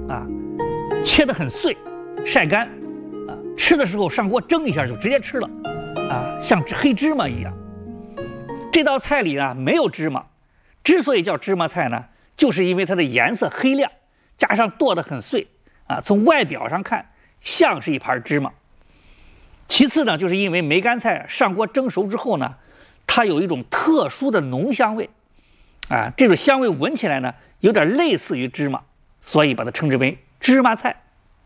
啊，切得很碎，晒干，啊，吃的时候上锅蒸一下就直接吃了，啊，像黑芝麻一样。这道菜里呢没有芝麻，之所以叫芝麻菜呢，就是因为它的颜色黑亮，加上剁得很碎，啊，从外表上看像是一盘芝麻。其次呢，就是因为梅干菜上锅蒸熟之后呢，它有一种特殊的浓香味，啊，这种香味闻起来呢有点类似于芝麻，所以把它称之为芝麻菜。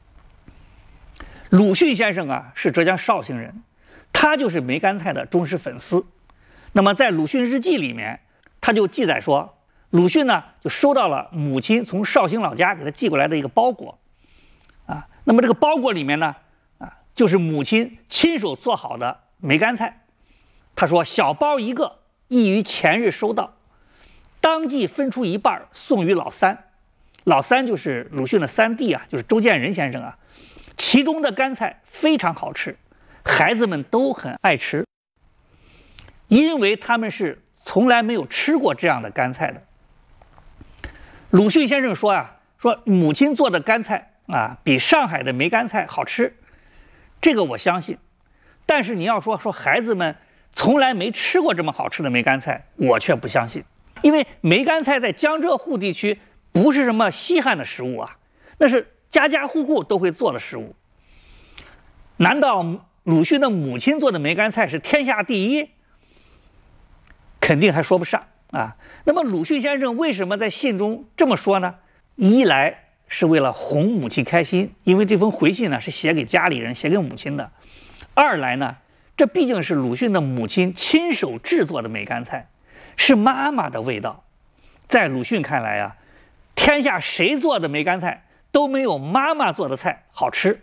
鲁迅先生啊是浙江绍兴人，他就是梅干菜的忠实粉丝。那么在鲁迅日记里面，他就记载说，鲁迅呢就收到了母亲从绍兴老家给他寄过来的一个包裹，啊，那么这个包裹里面呢，就是母亲亲手做好的梅干菜。他说小包一个，亦于前日收到，当即分出一半送于老三。老三就是鲁迅的三弟啊，就是周建人先生啊。其中的干菜非常好吃，孩子们都很爱吃，因为他们是从来没有吃过这样的干菜的。鲁迅先生说啊，说母亲做的干菜啊，比上海的梅干菜好吃，这个我相信。但是你要说孩子们从来没吃过这么好吃的梅干菜，我却不相信。因为梅干菜在江浙沪地区不是什么稀罕的食物啊，那是家家户户都会做的食物。难道鲁迅的母亲做的梅干菜是天下第一？肯定还说不上啊。那么鲁迅先生为什么在信中这么说呢？一来是为了哄母亲开心，因为这封回信呢是写给家里人，写给母亲的。二来呢，这毕竟是鲁迅的母亲亲手制作的梅干菜，是妈妈的味道。在鲁迅看来啊，天下谁做的梅干菜都没有妈妈做的菜好吃。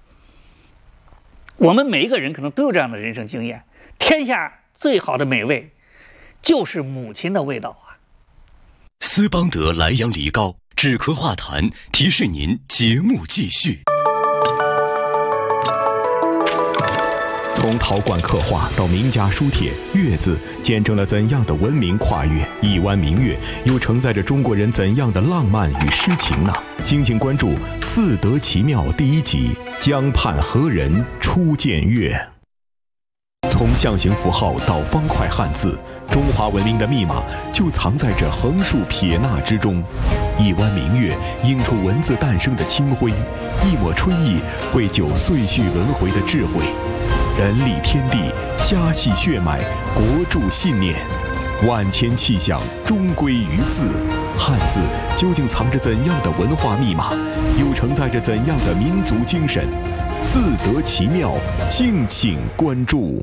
我们每一个人可能都有这样的人生经验，天下最好的美味就是母亲的味道啊。 斯邦德莱阳梨膏止咳化痰，提示您节目继续。 从陶罐刻画到名家书帖，月字见证了怎样的文明跨越？一湾明月又承载着中国人怎样的浪漫与诗情呢？敬请关注《自得其妙》第一集《江畔何人初见月》。从象形符号到方块汉字，中华文明的密码就藏在这横竖撇捺之中。一湾明月映出文字诞生的清辉，一抹春意绘就岁序轮回的智慧。人立天地，家系血脉，国筑信念，万千气象终归于字。汉字究竟藏着怎样的文化密码，又承载着怎样的民族精神？自得其妙，敬请关注。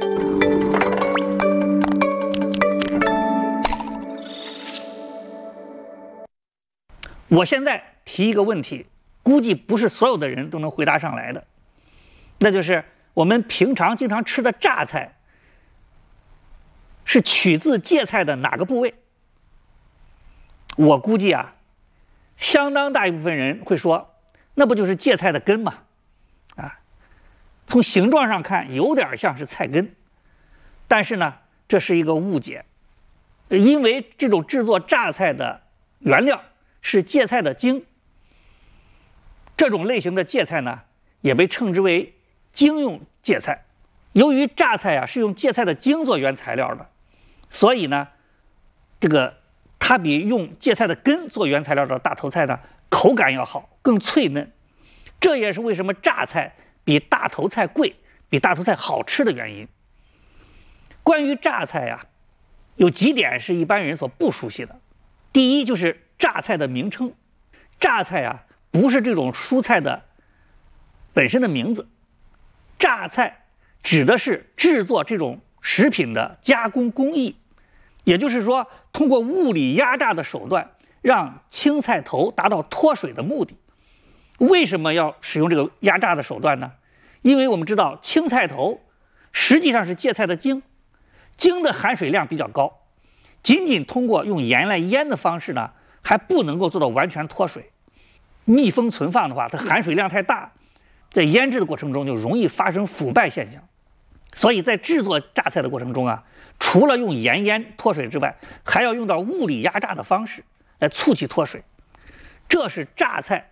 我现在提一个问题，估计不是所有的人都能回答上来的，那就是我们平常经常吃的榨菜是取自芥菜的哪个部位？我估计啊，相当大一部分人会说，那不就是芥菜的根吗？啊，从形状上看有点像是菜根，但是呢，这是一个误解，因为这种制作榨菜的原料是芥菜的茎，这种类型的芥菜呢，也被称之为茎用芥菜。由于榨菜啊是用芥菜的茎做原材料的，所以呢，它比用芥菜的根做原材料的大头菜呢，口感要好，更脆嫩。这也是为什么榨菜比大头菜贵，比大头菜好吃的原因。关于榨菜啊，有几点是一般人所不熟悉的。第一，就是榨菜的名称。榨菜啊，不是这种蔬菜的本身的名字，榨菜指的是制作这种食品的加工工艺，也就是说，通过物理压榨的手段，让青菜头达到脱水的目的。为什么要使用这个压榨的手段呢？因为我们知道青菜头实际上是芥菜的茎，茎的含水量比较高，仅仅通过用盐来腌的方式呢，还不能够做到完全脱水。密封存放的话，它含水量太大，在腌制的过程中就容易发生腐败现象。所以在制作榨菜的过程中啊，除了用盐腌脱水之外，还要用到物理压榨的方式来促其脱水。这是榨菜